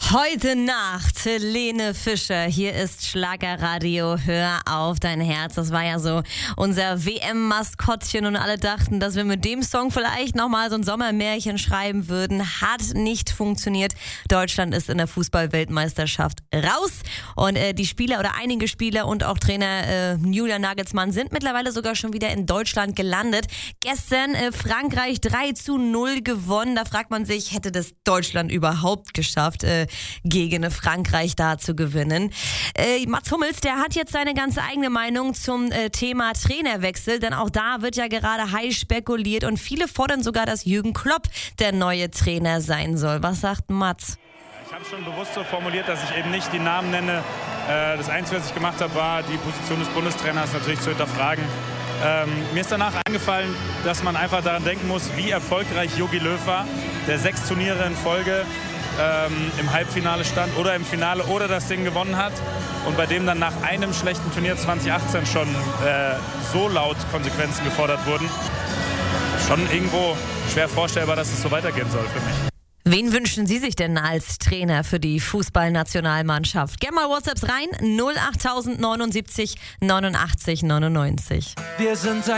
Heute Nacht, Helene Fischer. Hier ist Schlagerradio. Hör auf dein Herz. Das war ja so unser WM-Maskottchen und alle dachten, dass wir mit dem Song vielleicht nochmal so ein Sommermärchen schreiben würden. Hat nicht funktioniert. Deutschland ist in der Fußball-Weltmeisterschaft raus. Und die Spieler oder einige Spieler und auch Trainer Julian Nagelsmann sind mittlerweile sogar schon wieder in Deutschland gelandet. Gestern Frankreich 3-0 gewonnen. Da fragt man sich, hätte das Deutschland überhaupt geschafft, gegen Frankreich da zu gewinnen. Mats Hummels, der hat jetzt seine ganz eigene Meinung zum Thema Trainerwechsel, denn auch da wird ja gerade heiß spekuliert und viele fordern sogar, dass Jürgen Klopp der neue Trainer sein soll. Was sagt Mats? Ich habe schon bewusst so formuliert, dass ich eben nicht die Namen nenne. Das Einzige, was ich gemacht habe, war die Position des Bundestrainers natürlich zu hinterfragen. Mir ist danach eingefallen, dass man einfach daran denken muss, wie erfolgreich Jogi Löw war, der 6 Turniere in Folge im Halbfinale stand oder im Finale oder das Ding gewonnen hat und bei dem dann nach einem schlechten Turnier 2018 schon so laut Konsequenzen gefordert wurden. Schon irgendwo schwer vorstellbar, dass es so weitergehen soll für mich. Wen wünschen Sie sich denn als Trainer für die Fußballnationalmannschaft? Gerne mal WhatsApps rein, 08079 89 99. Wir sind